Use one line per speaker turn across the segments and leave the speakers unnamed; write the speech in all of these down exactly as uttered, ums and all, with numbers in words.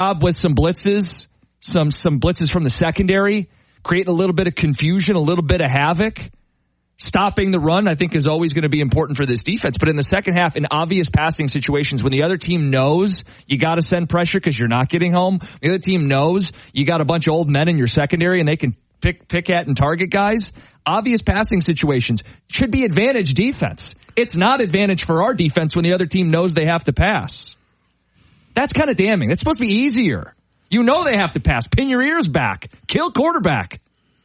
job with some blitzes, some some blitzes from the secondary, creating a little bit of confusion, a little bit of havoc. Stopping the run, I think, is always going to be important for this defense. But in the second half, in obvious passing situations, when the other team knows you got to send pressure because you're not getting home, the other team knows you got a bunch of old men in your secondary and they can pick pick at and target guys, obvious passing situations should be advantage defense. It's not advantage for our defense when the other team knows they have to pass. That's kind of damning. It's supposed to be easier. You know they have to pass. Pin your ears back. Kill quarterback.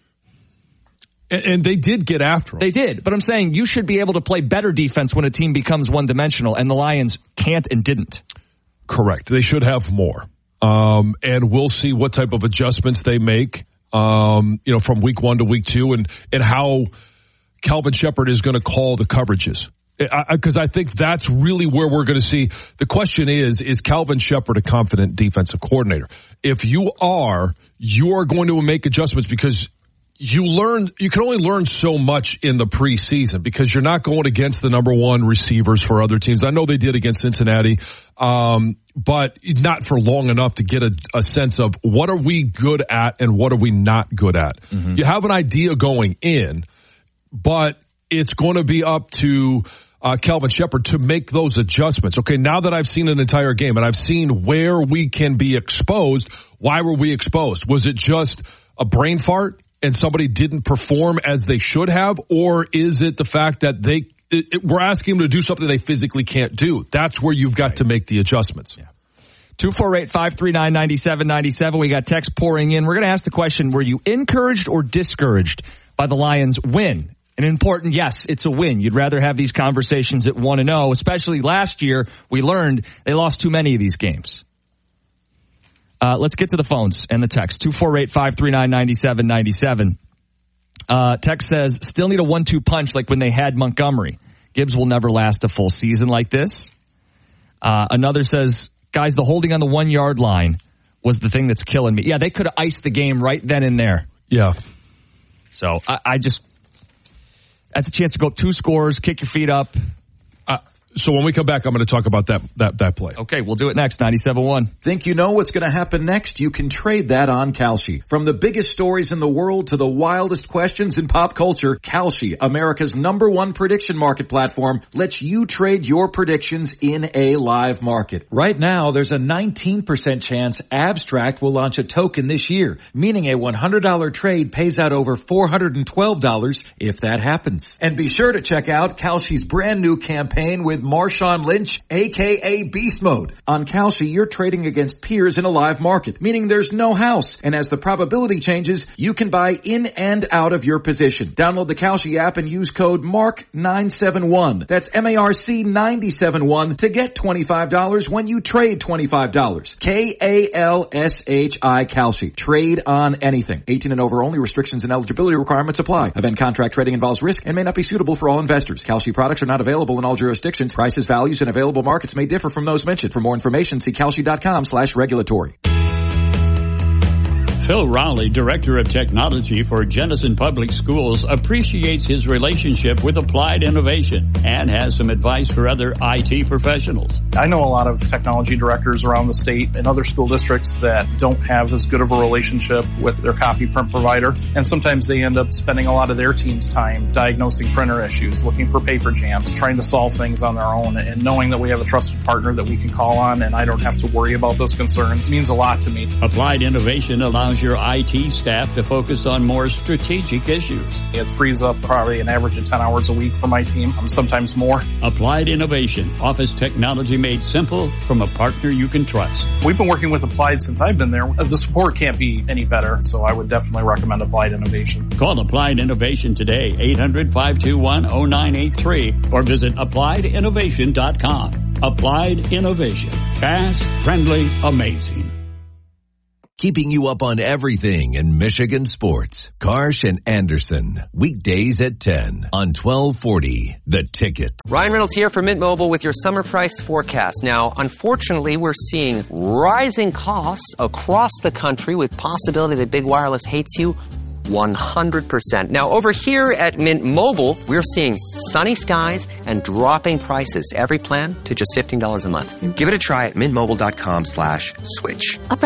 And, and they did get after him.
They did. But I'm saying you should be able to play better defense when a team becomes one-dimensional, and the Lions can't and didn't.
Correct. They should have more. Um, and we'll see what type of adjustments they make, um, you know, from week one to week two, and, and how Calvin Shepard is going to call the coverages. Because I, I think that's really where we're going to see. The question is, is Calvin Shepard a confident defensive coordinator? If you are, you are going to make adjustments because you learn, you can only learn so much in the preseason because you're not going against the number one receivers for other teams. I know they did against Cincinnati, um, but not for long enough to get a, a sense of what are we good at and what are we not good at. Mm-hmm. You have an idea going in, but it's going to be up to uh, Calvin Shepard to make those adjustments. Okay, now that I've seen an entire game and I've seen where we can be exposed, why were we exposed? Was it just a brain fart and somebody didn't perform as they should have, or is it the fact that they it, it, we're asking them to do something they physically can't do? That's where you've got right. to make the adjustments.
Yeah. two four eight, five three nine, nine seven nine seven. We got text pouring in. We're going to ask the question, were you encouraged or discouraged by the Lions' win? An important, yes, it's a win. You'd rather have these conversations at one and oh, especially last year. We learned they lost too many of these games. Uh, let's get to the phones and the text. two four eight, five three nine, nine seven nine seven. Uh, text says, still need a one two punch like when they had Montgomery. Gibbs will never last a full season like this. Uh, another says, guys, the holding on the one-yard line was the thing that's killing me. Yeah, they could have iced the game right then and there.
Yeah.
So I, I just, that's a chance to go up two scores, kick your feet up.
Uh, So when we come back, I'm going to talk about that that that play.
Okay, we'll do it next. ninety-seven point one.
Think you know what's going to happen next? You can trade that on Kalshi. From the biggest stories in the world to the wildest questions in pop culture, Kalshi, America's number one prediction market platform, lets you trade your predictions in a live market.
Right now, there's a nineteen percent chance Abstract will launch a token this year, meaning a one hundred dollars trade pays out over four hundred twelve dollars if that happens.
And be sure to check out Kalshi's brand new campaign with Marshawn Lynch, aka Beast Mode. On Kalshi, you're trading against peers in a live market, meaning there's no house. And as the probability changes, you can buy in and out of your position. Download the Kalshi app and use code M A R C nine seven one. That's M A R C nine seven one to get twenty-five dollars when you trade twenty-five dollars. K A L S H I Kalshi. Trade on anything. eighteen and over only. Restrictions and eligibility requirements apply. Event contract trading involves risk and may not be suitable for all investors. Kalshi products are not available in all jurisdictions. Prices, values, and available markets may differ from those mentioned. For more information, see Kalshi.com slash regulatory.
Phil Rowley, Director of Technology for Jenison Public Schools, appreciates his relationship with Applied Innovation and has some advice for other I T professionals.
I know a lot of technology directors around the state and other school districts that don't have as good of a relationship with their copy print provider, and sometimes they end up spending a lot of their team's time diagnosing printer issues, looking for paper jams, trying to solve things on their own, and knowing that we have a trusted partner that we can call on and I don't have to worry about those concerns means a lot to me.
Applied Innovation allows your I T staff to focus on more strategic issues.
It frees up probably an average of ten hours a week for my team, sometimes more.
Applied Innovation, office technology made simple from a partner you can trust.
We've been working with Applied since I've been there. The support can't be any better, so I would definitely recommend Applied Innovation.
Call Applied Innovation today, eight hundred, five two one, zero nine eight three, or visit applied innovation dot com. Applied Innovation. Fast, friendly, amazing.
Keeping you up on everything in Michigan sports. Karsh and Anderson. Weekdays at ten on twelve forty. The Ticket.
Ryan Reynolds here for Mint Mobile with your summer price forecast. Now, unfortunately, we're seeing rising costs across the country with possibility that big wireless hates you one hundred percent. Now, over here at Mint Mobile, we're seeing sunny skies and dropping prices. Every plan to just fifteen dollars a month. Give it a try at mintmobile.com slash switch.
Upfront